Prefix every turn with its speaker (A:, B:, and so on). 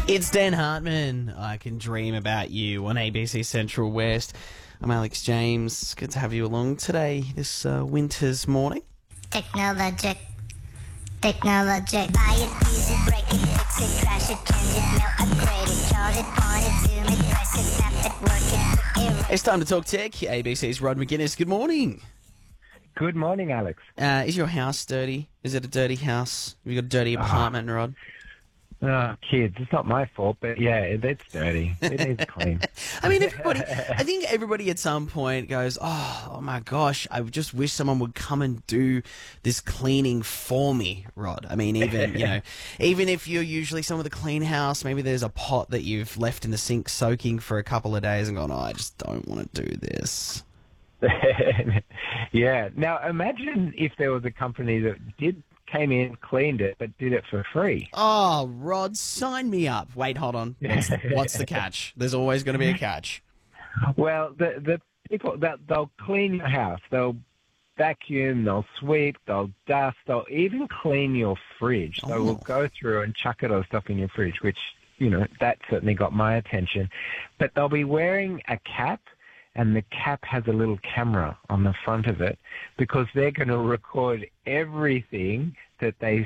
A: It's Dan Hartman. I Can Dream About You on ABC Central West. I'm Alex James. Good to have you along today, this winter's morning.
B: Technologic. Buy it, use it, break it, fix it, crash it, change it, melt, upgrade it, charge it, point it, zoom it, press it, snap it, work it,
A: It's time to talk tech. ABC's Rod McGuinness. Good morning.
C: Good morning, Alex.
A: Is your house dirty? Is it a dirty house? Have you got a dirty apartment, Rod?
C: Kids, it's not my fault, but yeah, it's dirty. It needs clean.
A: I mean, I think everybody at some point goes, oh my gosh, I just wish someone would come and do this cleaning for me, Rod. I mean, even if you're usually someone with a clean house, maybe there's a pot that you've left in the sink soaking for a couple of days and gone, oh, I just don't want to do this.
C: Yeah. Now, imagine if there was a company that came in, cleaned it, but did it for free.
A: Oh, Rod, sign me up. Wait, hold on. What's the catch? There's always going to be a catch.
C: Well, the people they'll clean your house, they'll vacuum, they'll sweep, they'll dust, they'll even clean your fridge. They will go through and chuck it all stuff in your fridge, which, that certainly got my attention. But they'll be wearing a cap, and the cap has a little camera on the front of it because they're going to record everything that they